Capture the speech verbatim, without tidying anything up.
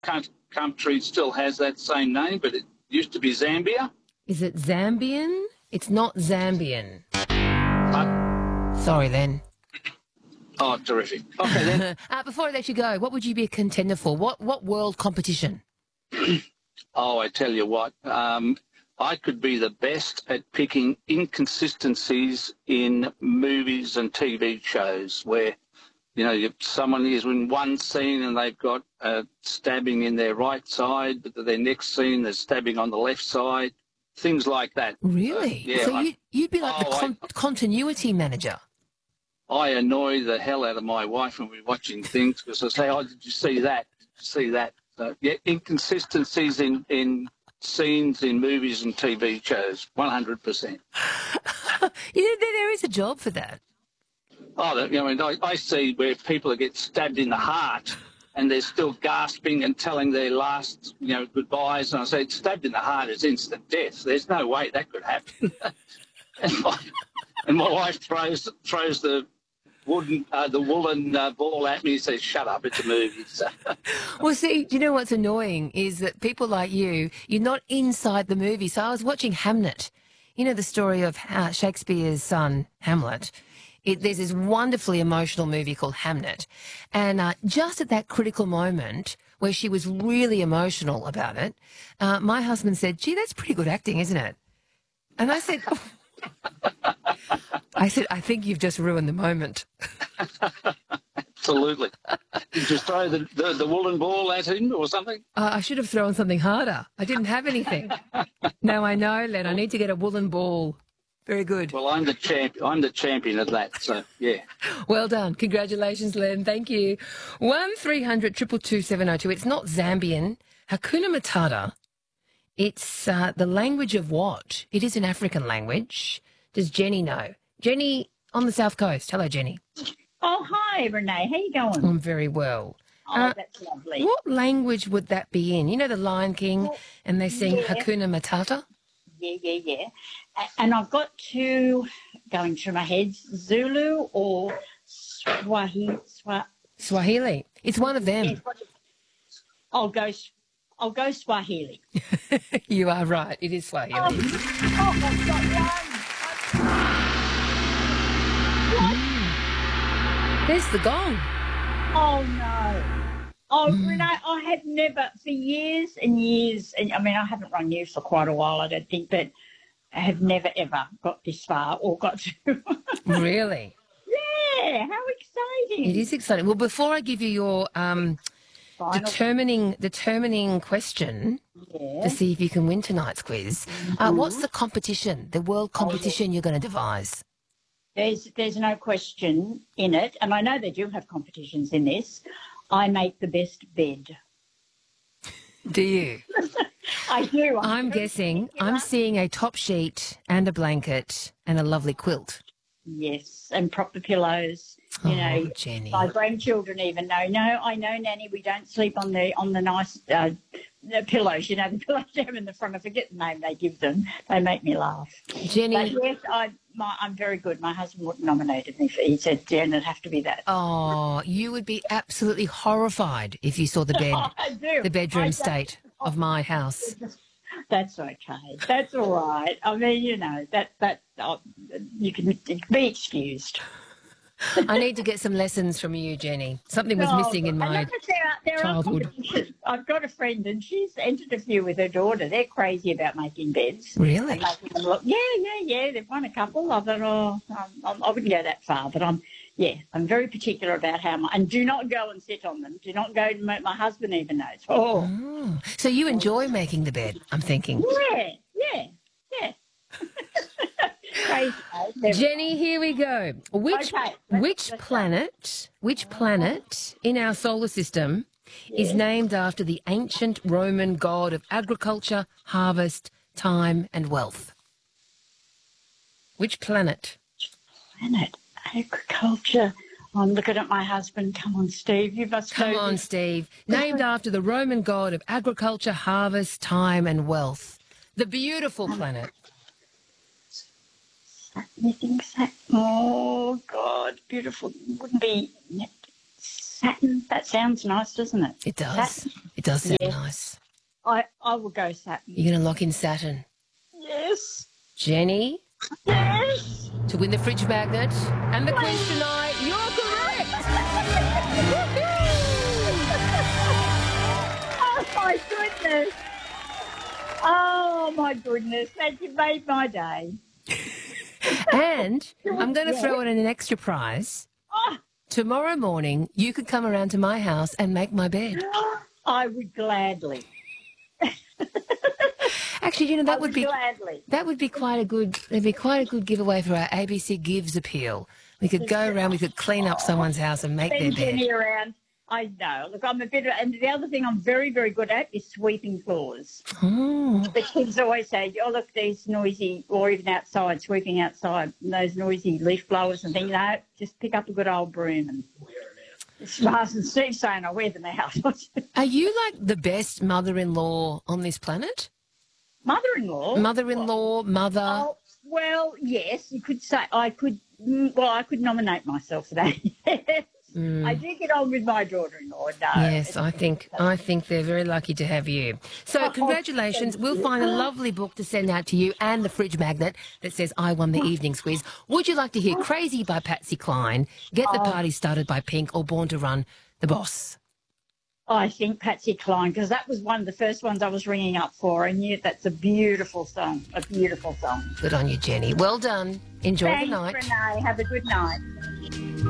coun- country still has that same name, but it used to be Zambia. Is it Zambian? It's not Zambian. But, Sorry then. oh, terrific. Okay, then. uh, before I let you go, what would you be a contender for? What what world competition? Oh, I tell you what, um, I could be the best at picking inconsistencies in movies and T V shows where, you know, if someone is in one scene and they've got uh, stabbing in their right side, but their next scene there's stabbing on the left side, things like that. Really? Uh, yeah, so I, you, you'd be like oh, the con- I, continuity manager. I annoy the hell out of my wife when we're watching things because I say, oh, did you see that? Did you see that? So, yeah, inconsistencies in, in scenes in movies and T V shows, one hundred percent. Yeah, there, there is a job for that. Oh, you know, I, mean, I, I see where people get stabbed in the heart and they're still gasping and telling their last, you know, goodbyes. And I say, stabbed in the heart is instant death. There's no way that could happen. and, my, and my wife throws throws the wooden, uh, the woolen uh, ball at me and says, shut up, it's a movie. So. Well, see, do you know what's annoying is that people like you, you're not inside the movie. So I was watching Hamnet, you know, the story of uh, Shakespeare's son, Hamlet. It, there's this wonderfully emotional movie called Hamnet. And uh, just at that critical moment where she was really emotional about it, uh, my husband said, gee, that's pretty good acting, isn't it? And I said, I said, I think you've just ruined the moment. Absolutely. Did you throw the, the, the woolen ball at him or something? Uh, I should have thrown something harder. I didn't have anything. Now I know, Len. I need to get a woolen ball. Very good. Well, I'm the champ. I'm the champion of that. So yeah. Well done. Congratulations, Len. Thank you. One three hundred two two two seven oh two. It's not Zambian. Hakuna Matata. It's uh, the language of what? It is an African language. Does Jenny know? Jenny on the South Coast. Hello, Jenny. Oh, hi, Renee. How you going? I'm very well. Oh, Uh, that's lovely. What language would that be in? You know the Lion King Well, and they sing yeah. Hakuna Matata? Yeah, yeah, yeah. A- And I've got two going through my head, Zulu or Swahili. Swa- Swahili. It's one of them. Yes, what- I'll go, S- I'll go Swahili. You are right. It is Swahili. Oh, oh, I've got one. There's the gong. Oh, no. Oh, Renee, I have never, for years and years, and I mean, I haven't run you for quite a while, I don't think, but I have never, ever got this far or got to. Really? Yeah, how exciting. It is exciting. Well, before I give you your um, Final. determining determining question Yeah. to see if you can win tonight's quiz, uh, what's the competition, the world competition you're going to devise? There's there's no question in it, and I know they do have competitions in this. I make the best bed. Do you? I do. I'm very guessing particular. I'm seeing a top sheet and a blanket and a lovely quilt. Yes, and proper pillows. You Oh, know, Jenny. my grandchildren even know. No, I know, Nanny. We don't sleep on the on the nice uh, the pillows. You know, the pillows down in the front. I forget the name they give them. They make me laugh. Jenny. But yes, I, my, I'm very good. My husband wouldn't nominated me. For, he said, "Jen, it'd have to be that." Oh, you would be absolutely horrified if you saw the bed, I do. the bedroom I don't- state of my house. That's okay. That's all right. I mean, you know, that that oh, you can be excused. I need to get some lessons from you, Jenny. Something was Oh, missing in and my look, there are, there are childhood. competitions. I've got a friend and she's entered a few with her daughter. They're crazy about making beds. Really? And making them look, yeah, yeah, yeah. They've won a couple. I thought, oh, um, I wouldn't go that far, but I'm, yeah, I'm very particular about how my, and do not go and sit on them. Do not go to my, my husband even knows. Oh, Oh, so you enjoy making the bed, I'm thinking. yeah, yeah, yeah. Crazy. eh? Jenny, here we go. Which Okay, let's- which let's go. planet, which planet in our solar system is named after the ancient Roman god of agriculture, harvest, time and wealth? Which planet? Planet agriculture. I'm looking at my husband. Come on, Steve. You must Come know on, this. Steve. Named after the Roman god of agriculture, harvest, time and wealth. The beautiful planet. You think so? Oh, God, beautiful. Wouldn't be Saturn. That sounds nice, doesn't it? It does. Saturn. It does sound Yes. nice. I, I will go Saturn. You're going to lock in Saturn. Yes. Jenny, Yes. to win the fridge magnet and the quiz tonight, you're correct. Oh, my goodness. Oh, my goodness. That you made my day. And I'm going to Yeah. throw in an extra prize. Oh, Tomorrow morning, you could come around to my house and make my bed. I would gladly. Actually, you know, I that would be gladly. that would be quite a good it'd be quite a good giveaway for our A B C Gives appeal. We could go around, we could clean up someone's house and make their Send bed. Jenny around. I know. Look, I'm a bit. And the other thing I'm very, very good at is sweeping floors. Oh, The kids always say, "Oh, look, these noisy," or even outside, sweeping outside, those noisy leaf blowers and things. No, just pick up a good old broom and. Rather than Steve saying, "I wear them out." are you like the best mother-in-law on this planet? Mother-in-law. Mother-in-law, mother. Oh, well, yes, you could say I could. mm, Well, I could nominate myself today. Mm. I do get on with my daughter-in-law. No, Yes, I think I think they're very lucky to have you. So Oh, congratulations. thank We'll you. find a lovely book to send out to you and the fridge magnet that says I won the evening squeeze. Would you like to hear Crazy by Patsy Cline, Get the Oh. Party Started by Pink, or Born to Run, The Boss? I think Patsy Cline, because that was one of the first ones I was ringing up for. I knew that's a beautiful song, a beautiful song. Good on you, Jenny. Well done. Enjoy Thanks, the night. Renee. Have a good night.